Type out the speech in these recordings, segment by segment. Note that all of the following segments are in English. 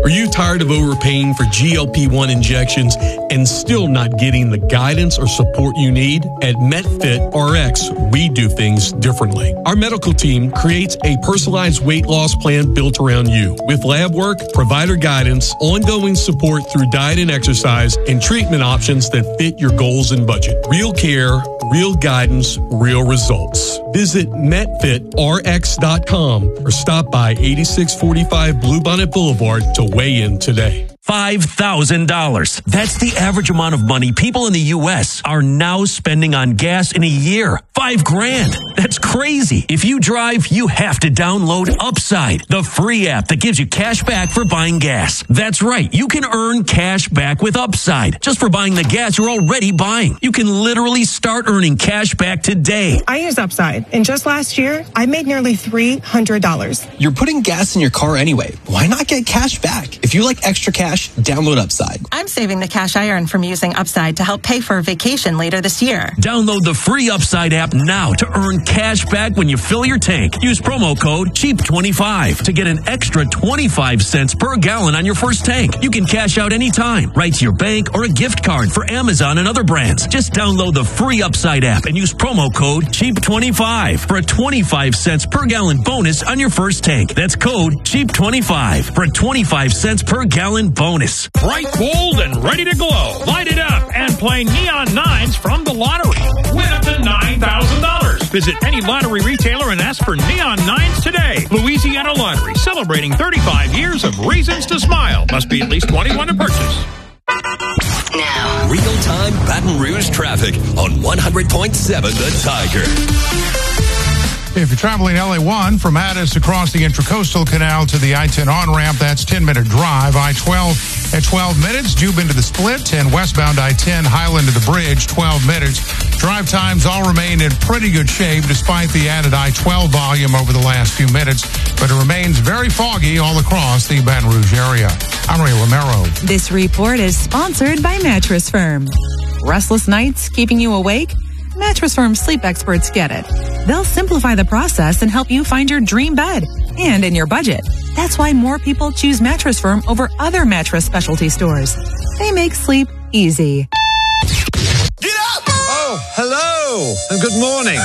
Are you tired of overpaying for GLP-1 injections and still not getting the guidance or support you need? At MetFit RX, we do things differently. Our medical team creates a personalized weight loss plan built around you with lab work, provider guidance, ongoing support through diet and exercise, and treatment options that fit your goals and budget. Real care, real guidance, real results. Visit MetFitRx.com or stop by 8645 Bluebonnet Boulevard to weigh in today. $5,000. That's the average amount of money people in the U.S. are now spending on gas in a year. $5,000. That's crazy. If you drive, you have to download Upside, the free app that gives you cash back for buying gas. That's right. You can earn cash back with Upside just for buying the gas you're already buying. You can literally start earning cash back today. I use Upside, and just last year, I made nearly $300. You're putting gas in your car anyway. Why not get cash back? If you like extra cash, download Upside. I'm saving the cash I earn from using Upside to help pay for a vacation later this year. Download the free Upside app now to earn cash back when you fill your tank. Use promo code CHEAP25 to get an extra 25 cents per gallon on your first tank. You can cash out anytime, right to your bank or a gift card for Amazon and other brands. Just download the free Upside app and use promo code CHEAP25 for a 25 cents per gallon bonus on your first tank. That's code CHEAP25 for a 25 cents per gallon bonus. Bright, bold, and ready to glow. Light it up and play Neon Nines from the lottery. Win up to $9,000. Visit any lottery retailer and ask for Neon Nines today. Louisiana Lottery, celebrating 35 years of reasons to smile. Must be at least 21 to purchase. Now, real-time Baton Rouge traffic on 100.7 The Tiger. If you're traveling LA1 from Addis across the Intracoastal Canal to the I-10 on-ramp, that's 10-minute drive. I-12 at 12 minutes. Jube into the split, and westbound I-10 Highland to the bridge, 12 minutes. Drive times all remain in pretty good shape despite the added I-12 volume over the last few minutes, but it remains very foggy all across the Baton Rouge area. I'm Ray Romero. This report is sponsored by Mattress Firm. Restless nights keeping you awake? Mattress Firm sleep experts get it. They'll simplify the process and help you find your dream bed and in your budget. That's why more people choose Mattress Firm over other mattress specialty stores. They make sleep easy. Get up! Oh, hello and good morning.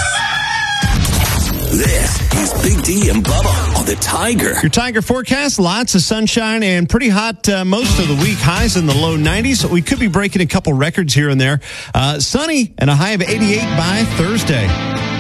This is Big D and Bubba on the Tiger. Your Tiger forecast, lots of sunshine and pretty hot most of the week. Highs in the low 90s. We could be breaking a couple records here and there. Sunny and a high of 88 by Thursday.